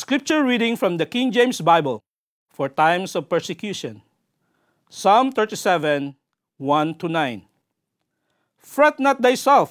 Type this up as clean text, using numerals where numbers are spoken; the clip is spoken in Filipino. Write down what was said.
Scripture reading from the King James Bible for times of persecution. Psalm 37, 1-9. Fret not thyself